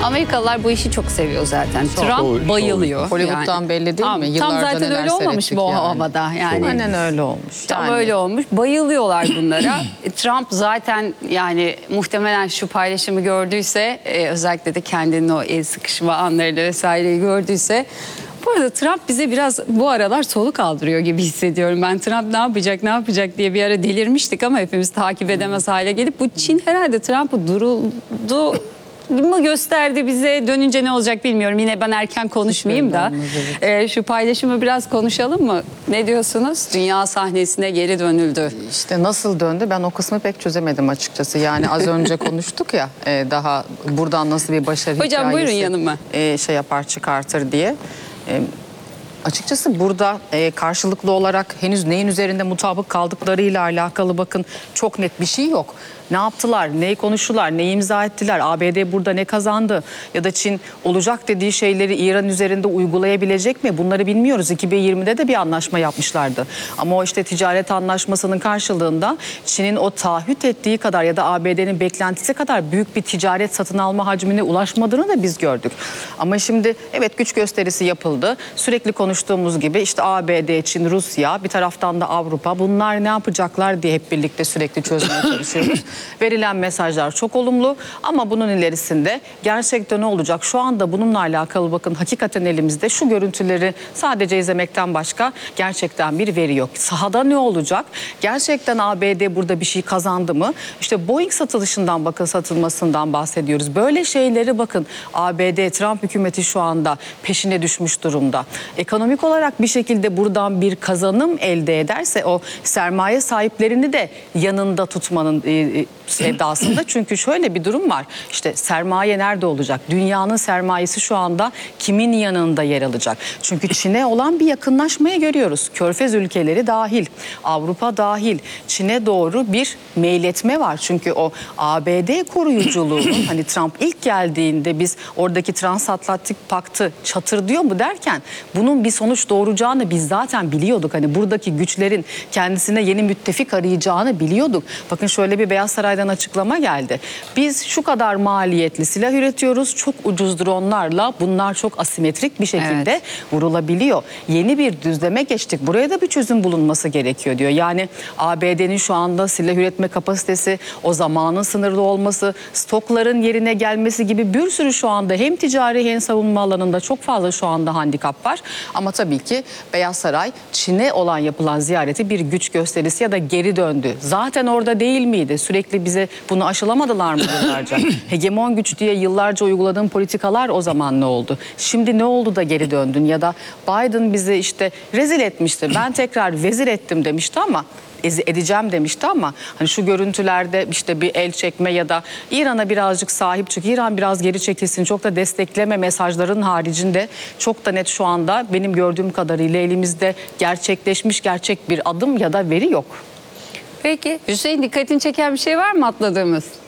Amerikalılar bu işi çok seviyor zaten. Trump bayılıyor. Hollywood'dan yani. belli değil mi? Tam Yıllarca zaten neler öyle olmamış seyrettik bu yani. havada. Yani. Aynen öyle olmuş. Tam Yani. öyle olmuş. Bayılıyorlar bunlara. Trump zaten yani muhtemelen şu paylaşımı gördüyse özellikle de kendinin o el sıkışma anlarını vesaireyi gördüyse. Bu arada Trump bize biraz bu aralar soluk aldırıyor gibi hissediyorum. Ben Trump ne yapacak diye bir ara delirmiştik ama hepimiz takip edemez hale gelip bu Çin herhalde Trump'ı duruldu mı gösterdi bize, dönünce ne olacak bilmiyorum. Yine ben erken konuşmayayım da şu paylaşımı biraz konuşalım mı? Ne diyorsunuz? Dünya sahnesine geri dönüldü. İşte nasıl döndü ben o kısmı pek çözemedim açıkçası. Yani az önce konuştuk ya daha buradan nasıl bir başarı hocam hikayesi buyurun yanıma. Şey yapar çıkartır diye. Açıkçası burada karşılıklı olarak henüz neyin üzerinde mutabık kaldıklarıyla alakalı bakın çok net bir şey yok. Ne yaptılar, neyi konuştular, neyi imza ettiler, ABD burada ne kazandı ya da Çin olacak dediği şeyleri İran üzerinde uygulayabilecek mi? Bunları bilmiyoruz. 2020'de de bir anlaşma yapmışlardı. Ama o işte ticaret anlaşmasının karşılığında Çin'in o taahhüt ettiği kadar ya da ABD'nin beklentisi kadar büyük bir ticaret satın alma hacmine ulaşmadığını da biz gördük. Ama şimdi evet güç gösterisi yapıldı. Sürekli konuştuğumuz gibi işte ABD, Çin, Rusya bir taraftan da Avrupa bunlar ne yapacaklar diye hep birlikte sürekli çözmeye çalışıyoruz. Verilen mesajlar çok olumlu ama bunun ilerisinde gerçekten ne olacak? Şu anda bununla alakalı bakın hakikaten elimizde şu görüntüleri sadece izlemekten başka gerçekten bir veri yok. Sahada ne olacak? Gerçekten ABD burada bir şey kazandı mı? İşte Boeing satılışından bakın satılmasından bahsediyoruz. Böyle şeyleri bakın ABD, Trump hükümeti şu anda peşine düşmüş durumda. Ekonomik olarak bir şekilde buradan bir kazanım elde ederse o sermaye sahiplerini de yanında tutmanın sevdasında. Çünkü şöyle bir durum var. İşte sermaye nerede olacak? Dünyanın sermayesi şu anda kimin yanında yer alacak? Çünkü Çin'e olan bir yakınlaşmaya görüyoruz. Körfez ülkeleri dahil, Avrupa dahil Çin'e doğru bir meyletme var. Çünkü o ABD koruyuculuğunun hani Trump ilk geldiğinde biz oradaki transatlantik paktı çatırdıyor mu derken bunun bir sonuç doğuracağını biz zaten biliyorduk. Hani buradaki güçlerin kendisine yeni müttefik arayacağını biliyorduk. Bakın şöyle bir Beyaz Saray'dan açıklama geldi. Biz şu kadar maliyetli silah üretiyoruz. Çok ucuz dronlarla bunlar çok asimetrik bir şekilde vurulabiliyor. Yeni bir düzleme geçtik. Buraya da bir çözüm bulunması gerekiyor diyor. Yani ABD'nin şu anda silah üretme kapasitesi, o zamanın sınırlı olması, stokların yerine gelmesi gibi bir sürü şu anda hem ticari hem savunma alanında çok fazla şu anda handikap var. Ama tabii ki Beyaz Saray Çin'e olan yapılan ziyareti bir güç gösterisi ya da geri döndü. Zaten orada değil miydi? Sürekli bize bunu aşılamadılar mı yıllarca? Hegemon güç diye yıllarca uyguladığım politikalar o zaman ne oldu? Şimdi ne oldu da geri döndün? Ya da Biden bizi işte rezil etmişti. Ben tekrar vezir ettim demişti ama edeceğim demişti ama hani şu görüntülerde işte bir el çekme ya da İran'a birazcık sahip çık, İran biraz geri çekilsin, çok da destekleme mesajların haricinde çok da net şu anda benim gördüğüm kadarıyla elimizde gerçekleşmiş gerçek bir adım ya da veri yok. Peki Hüseyin, dikkatini çeken bir şey var mı atladığımız?